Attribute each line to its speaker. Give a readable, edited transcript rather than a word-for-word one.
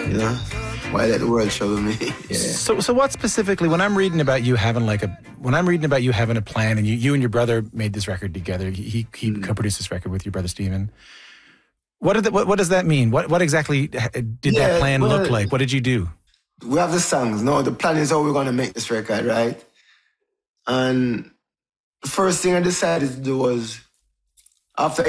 Speaker 1: you know? Why let the world trouble me? Yeah.
Speaker 2: So what specifically, when I'm reading about you having a plan, and you and your brother made this record together, he co-produced this record with your brother Stephen. What does that mean? What exactly did that plan look like? What did you do?
Speaker 1: We have the songs. No, the plan is how we're gonna make this record, right? And the first thing I decided to do was, after